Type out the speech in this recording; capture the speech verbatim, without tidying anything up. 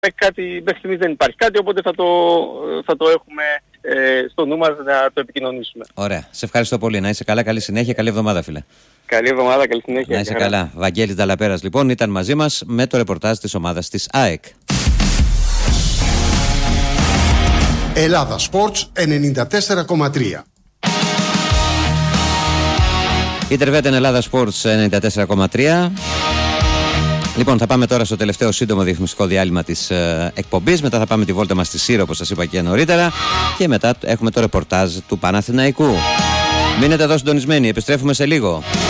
κάτι, μέχρι στιγμής δεν υπάρχει κάτι, οπότε θα το, θα το έχουμε ε, στο νου μας να το επικοινωνήσουμε. Ωραία. Σε ευχαριστώ πολύ. Να είσαι καλά, καλή συνέχεια, καλή εβδομάδα, φίλε. Καλή εβδομάδα, καλή συνέχεια. Να είσαι καλά. Βαγγέλης Νταλαπέρας λοιπόν ήταν μαζί μας με το ρεπορτάζ της ομάδας της ΑΕΚ. Ελλάδα Sports ενενήντα τέσσερα κόμμα τρία. Η Τερβέτεν Ελλάδα Sports ενενήντα τέσσερα κόμμα τρία. Λοιπόν, θα πάμε τώρα στο τελευταίο σύντομο διαφημιστικό διάλειμμα της ε, εκπομπής. Μετά θα πάμε τη βόλτα μας στη Σύρο, όπως σας είπα και νωρίτερα. Και μετά έχουμε το ρεπορτάζ του Παναθηναϊκού. Μείνετε εδώ συντονισμένοι, επιστρέφουμε σε λίγο.